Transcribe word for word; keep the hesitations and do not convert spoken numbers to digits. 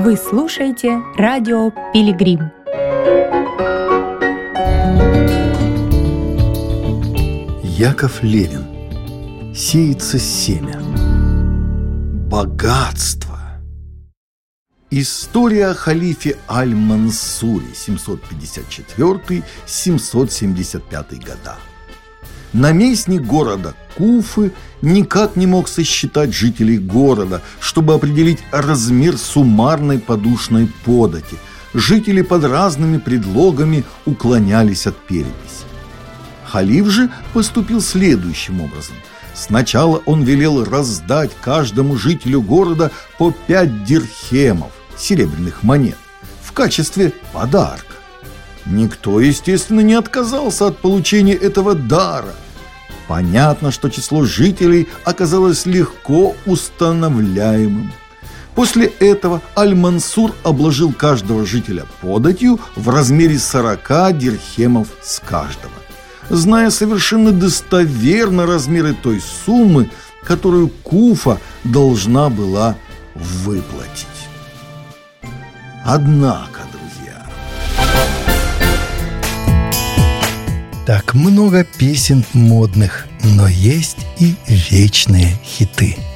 Вы слушаете радио «Пилигрим». Яков Левин. Сеется семя. Богатство. История о халифе Аль-Мансуре семьсот пятьдесят четвёртый — семьсот семьдесят пятый года. Наместник города Куфы никак не мог сосчитать жителей города, чтобы определить размер суммарной подушной подати. Жители под разными предлогами уклонялись от переписи. Халиф же поступил следующим образом. Сначала он велел раздать каждому жителю города по пять дирхемов, серебряных монет, в качестве подарка. Никто, естественно, не отказался от получения этого дара. Понятно, что число жителей оказалось легко устанавливаемым. После этого Аль-Мансур обложил каждого жителя податью в размере сорока дирхемов с каждого, зная совершенно достоверно размеры той суммы, которую Куфа должна была выплатить. Однако, друзья... Так много песен модных, но есть и вечные хиты.